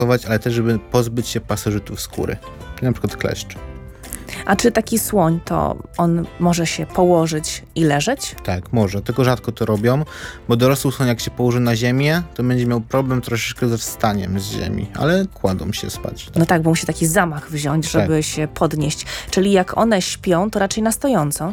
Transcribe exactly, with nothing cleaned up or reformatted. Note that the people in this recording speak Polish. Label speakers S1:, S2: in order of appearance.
S1: ale też żeby pozbyć się pasożytów skóry, na przykład kleszcz.
S2: A czy taki słoń, to on może się położyć i leżeć?
S1: Tak, może, tylko rzadko to robią, bo dorosły słoń jak się położy na ziemię, to będzie miał problem troszeczkę ze wstaniem z ziemi, ale kładą się spać. Tak?
S2: No tak, bo musi taki zamach wziąć, żeby
S1: Tak.
S2: się podnieść. Czyli jak one śpią, to raczej na stojąco?